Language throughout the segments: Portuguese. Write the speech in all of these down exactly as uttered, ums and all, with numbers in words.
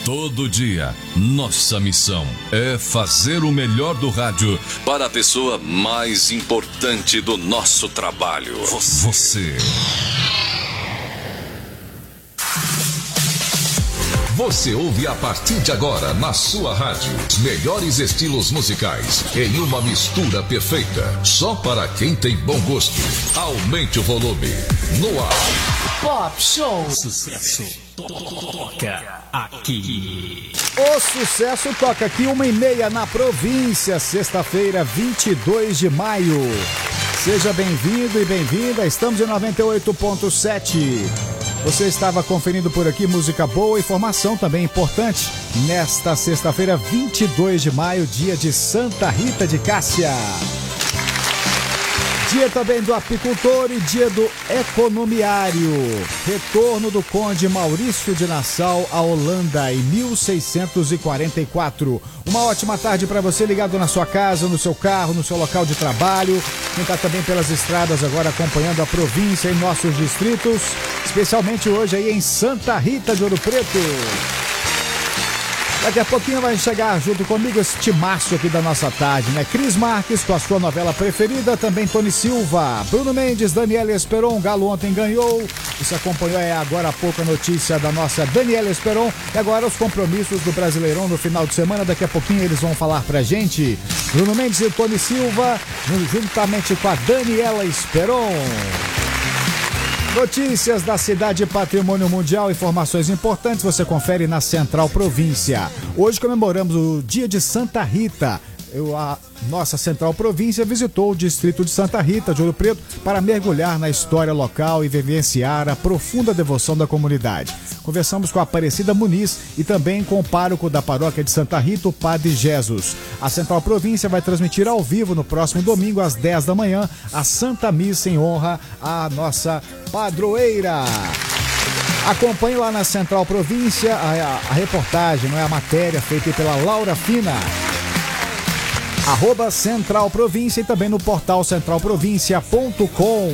Todo dia, nossa missão é fazer o melhor do rádio para a pessoa mais importante do nosso trabalho. Você. Você ouve a partir de agora na sua rádio os melhores estilos musicais em uma mistura perfeita, só para quem tem bom gosto. Aumente o volume no ar. Pop Show. Sucesso toca aqui. O sucesso toca aqui, uma e meia na província, sexta-feira, vinte e dois de maio. Seja bem-vindo e bem-vinda, estamos em noventa e oito ponto sete. Você estava conferindo por aqui música boa, informação também importante. Nesta sexta-feira, vinte e dois de maio, dia de Santa Rita de Cássia. Dia também do apicultor e dia do economiário. Retorno do conde Maurício de Nassau à Holanda em mil seiscentos e quarenta e quatro. Uma ótima tarde para você ligado na sua casa, no seu carro, no seu local de trabalho. Quem está também pelas estradas agora acompanhando a província e nossos distritos, especialmente hoje aí em Santa Rita de Ouro Preto. Daqui a pouquinho vai chegar junto comigo esse timaço aqui da nossa tarde, né? Cris Marques com a sua novela preferida, também Tony Silva, Bruno Mendes, Daniela Esperon, Galo ontem ganhou. Você acompanhou é, agora há pouco a notícia da nossa Daniela Esperon. E agora os compromissos do Brasileirão no final de semana, daqui a pouquinho eles vão falar pra gente. Bruno Mendes e Tony Silva, juntamente com a Daniela Esperon. Notícias da cidade Patrimônio Mundial, informações importantes você confere na Central Província. Hoje comemoramos o dia de Santa Rita. Eu, a nossa Central Província visitou o distrito de Santa Rita de Ouro Preto para mergulhar na história local e vivenciar a profunda devoção da comunidade. Conversamos com a Aparecida Muniz e também com o pároco da paróquia de Santa Rita, o Padre Jesus. A Central Província vai transmitir ao vivo no próximo domingo às dez da manhã a Santa Missa em honra à nossa padroeira. Acompanhe lá na Central Província a, a, a reportagem, não é, a matéria feita pela Laura Fina. Arroba Central Província e também no portal central província ponto com.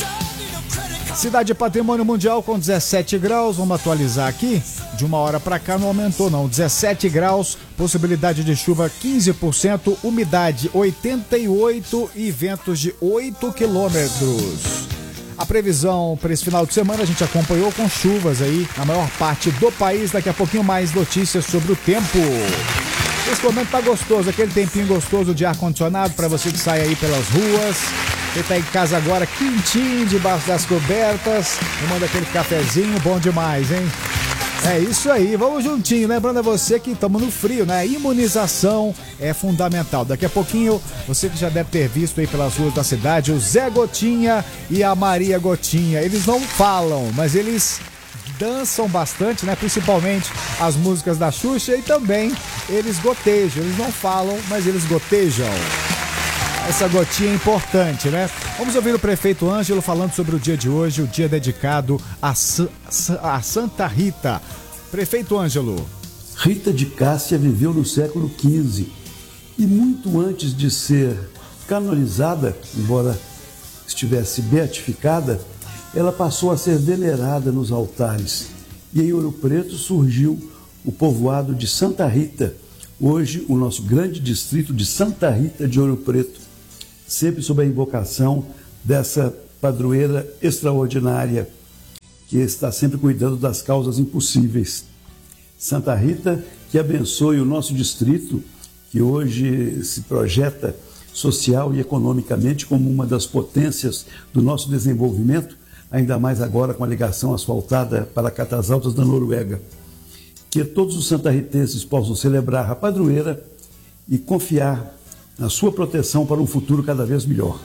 Cidade Patrimônio Mundial com dezessete graus, vamos atualizar aqui. De uma hora para cá não aumentou não, dezessete graus, possibilidade de chuva quinze por cento, umidade oitenta e oito por cento e ventos de oito quilômetros. A previsão para esse final de semana a gente acompanhou com chuvas aí na maior parte do país. Daqui a pouquinho mais notícias sobre o tempo. Esse momento tá gostoso, aquele tempinho gostoso de ar-condicionado para você que sai aí pelas ruas. Você tá em casa agora quentinho, debaixo das cobertas, tomando aquele cafezinho, bom demais, hein? É isso aí, vamos juntinho. Lembrando a você que estamos no frio, né? Imunização é fundamental. Daqui a pouquinho, você que já deve ter visto aí pelas ruas da cidade, o Zé Gotinha e a Maria Gotinha. Eles não falam, mas eles dançam bastante, né? Principalmente as músicas da Xuxa, e também eles gotejam. Eles não falam, mas eles gotejam. Essa gotinha é importante, né? Vamos ouvir o prefeito Ângelo falando sobre o dia de hoje, o dia dedicado a, a Santa Rita. Prefeito Ângelo. Rita de Cássia viveu no século quinze e muito antes de ser canonizada, embora estivesse beatificada, ela passou a ser venerada nos altares. E em Ouro Preto surgiu o povoado de Santa Rita, hoje o nosso grande distrito de Santa Rita de Ouro Preto, sempre sob a invocação dessa padroeira extraordinária, que está sempre cuidando das causas impossíveis. Santa Rita, que abençoe o nosso distrito, que hoje se projeta social e economicamente como uma das potências do nosso desenvolvimento, ainda mais agora com a ligação asfaltada para Catas Altas da Noruega. Que todos os santarritenses possam celebrar a padroeira e confiar na sua proteção para um futuro cada vez melhor.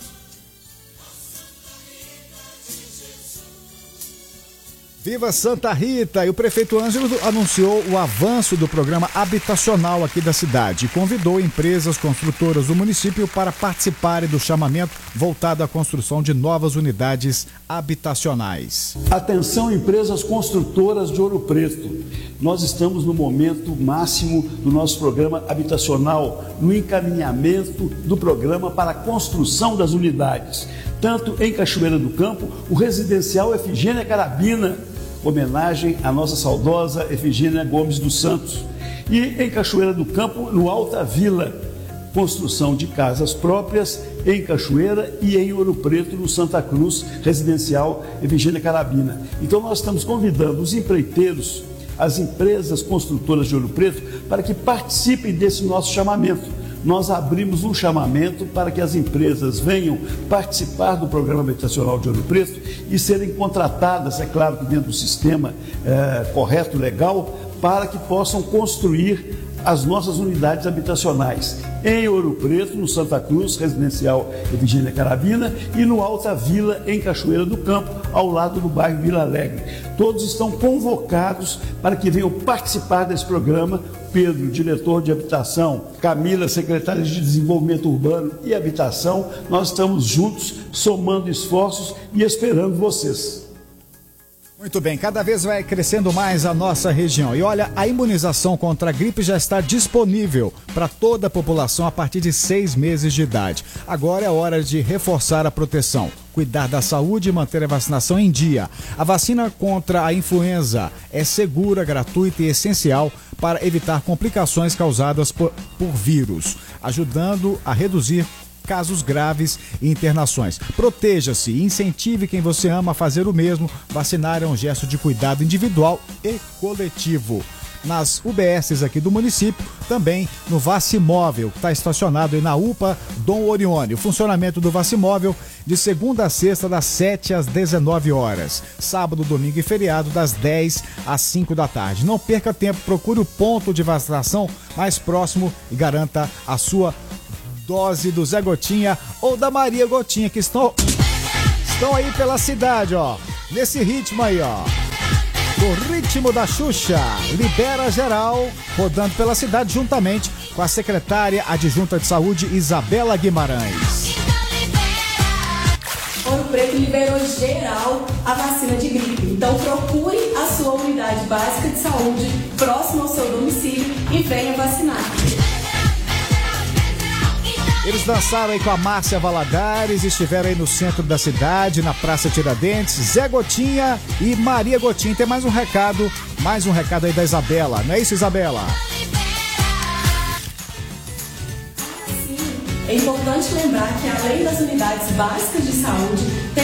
Viva Santa Rita! E o prefeito Ângelo anunciou o avanço do programa habitacional aqui da cidade e convidou empresas construtoras do município para participarem do chamamento voltado à construção de novas unidades habitacionais. Atenção, empresas construtoras de Ouro Preto. Nós estamos no momento máximo do nosso programa habitacional, no encaminhamento do programa para a construção das unidades. Tanto em Cachoeira do Campo, o residencial Efigênia Carabina, homenagem à nossa saudosa Efigênia Gomes dos Santos. E em Cachoeira do Campo, no Alta Vila, construção de casas próprias em Cachoeira e em Ouro Preto, no Santa Cruz Residencial Efigênia Carabina. Então nós estamos convidando os empreiteiros, as empresas construtoras de Ouro Preto, para que participem desse nosso chamamento. Nós abrimos um chamamento para que as empresas venham participar do programa habitacional de Ouro Preto e serem contratadas, é claro que dentro do sistema é, correto, legal, para que possam construir as nossas unidades habitacionais em Ouro Preto, no Santa Cruz Residencial Efigênia Carabina, e no Alta Vila, em Cachoeira do Campo, ao lado do bairro Vila Alegre. Todos estão convocados para que venham participar desse programa. Pedro, diretor de habitação, Camila, secretária de Desenvolvimento Urbano e Habitação, nós estamos juntos, somando esforços e esperando vocês. Muito bem, cada vez vai crescendo mais a nossa região. E olha, a imunização contra a gripe já está disponível para toda a população a partir de seis meses de idade. Agora é hora de reforçar a proteção, cuidar da saúde e manter a vacinação em dia. A vacina contra a influenza é segura, gratuita e essencial para evitar complicações causadas por, por vírus, ajudando a reduzir casos graves e internações. Proteja-se e incentive quem você ama a fazer o mesmo. Vacinar é um gesto de cuidado individual e coletivo. Nas U B Ss aqui do município, também no Vacimóvel, que está estacionado aí na U P A Dom Orione. O funcionamento do Vacimóvel de segunda a sexta, das sete às dezenove horas. Sábado, domingo e feriado, das dez às cinco da tarde. Não perca tempo, procure o ponto de vacinação mais próximo e garanta a sua dose do Zé Gotinha ou da Maria Gotinha, que estão, estão aí pela cidade, ó. Nesse ritmo aí, ó. O ritmo da Xuxa, Libera Geral, rodando pela cidade juntamente com a secretária adjunta de saúde, Isabela Guimarães. Ouro Preto liberou geral a vacina de gripe. Então procure a sua unidade básica de saúde próximo ao seu domicílio e venha vacinar. Eles dançaram aí com a Márcia Valadares, estiveram aí no centro da cidade, na Praça Tiradentes, Zé Gotinha e Maria Gotinha. Tem mais um recado, mais um recado aí da Isabela, não é isso, Isabela? Sim, é importante lembrar que além das unidades básicas de saúde,